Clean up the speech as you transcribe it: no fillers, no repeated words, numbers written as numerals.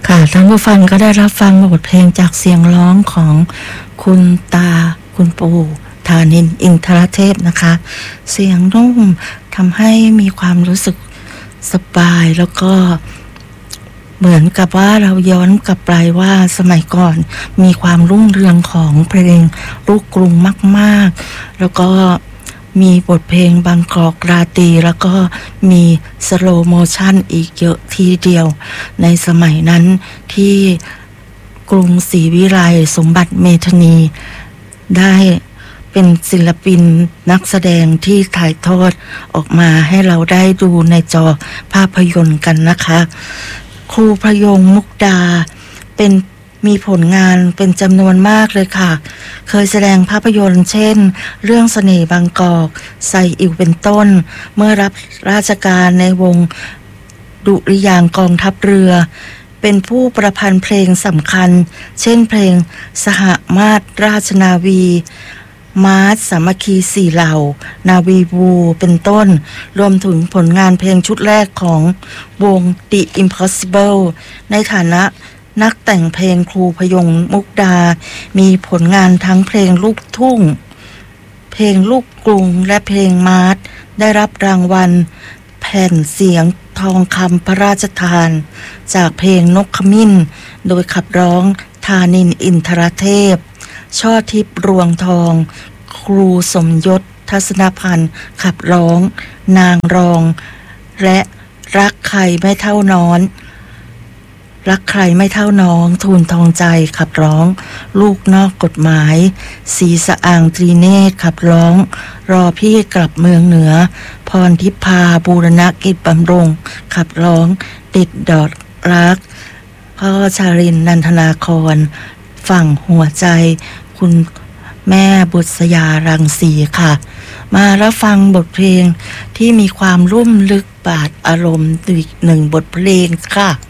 ค่ะท่านผู้ฟังก็ได้รับฟังบทเพลงจากเสียงร้องของคุณตาคุณปู่ธานินทร์อินทรเทพนะคะ เสียงนุ่มทำให้มีความรู้สึกสบายแล้วก็เหมือนกับว่าเราย้อนกลับไปว่าสมัยก่อนมีความรุ่งเรืองของเพลงลูกกรุงมากๆแล้วก็มีบทเพลงบางกอกราตรีแล้วก็มีสโลโมชั่นอีกเยอะทีเดียวในสมัยนั้นที่กรุงศรีวิไลสมบัติเมธานีได้เป็นศิลปินนักแสดงที่ถ่ายทอดออกมาให้เราได้ดูในจอภาพยนตร์กันนะคะครูพยงมุกดามีผลงานเป็นจำนวนมากเลยค่ะเคยแสดงภาพยนตร์เช่นเรื่องเสน่ห์บางกอกไซอิ๋วเป็นต้นเมื่อรับราชการในวงดุริยางค์กองทัพเรือเป็นผู้ประพันธ์เพลงสำคัญเช่นเพลงสหมาตรราชนาวีมาร์ชสามัคคีสี่เหล่านาวีวูเป็นต้นรวมถึงผลงานเพลงชุดแรกของวง The Impossible ในฐานะนักแต่งเพลงครูพยงมุกดามีผลงานทั้งเพลงลูกทุ่งเพลงลูกกรุงและเพลงมาร์ชได้รับรางวัลแผ่นเสียงทองคำพระราชทานจากเพลงนกขมิ้นโดยขับร้องธานินทร์อินทรเทพช่อทิพย์รวงทองครูสมยศทัศนพันธ์ขับร้องนางรองและรักใครไม่เท่าน้องรักใครไม่เท่าน้องทูลทองใจขับร้องลูกนอกกฎหมายศรีสะอางตรีเนตรขับร้องรอพี่กลับเมืองเหนือพรทิพาบูรณกิจบำรุงขับร้องติดดอดรักพ่อชารินนันทนาครฝั่งหัวใจคุณแม่บุษยารังสีค่ะมารับฟังบทเพลงที่มีความลุ่มลึกบาดอารมณ์อีกหนึ่งบทเพลงค่ะ